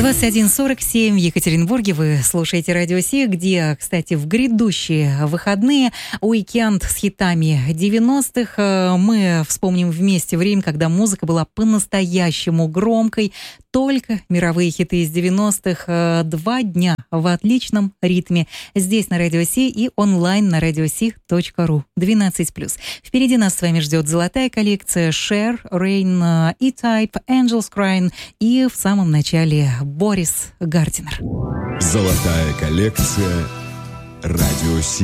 21:47 в Екатеринбурге. Вы слушаете Радио Си, где, кстати, в грядущие выходные уикенд с хитами 90-х. Мы вспомним вместе время, когда музыка была по-настоящему громкой. Только мировые хиты из 90-х. 2 дня в отличном ритме. Здесь на Радио Си и онлайн на radiosi.ru. 12+. Впереди нас с вами ждет золотая коллекция Cher, Rain, E-Type, Angels Crying и в самом начале Борис Гардинер. Золотая коллекция Радио Си.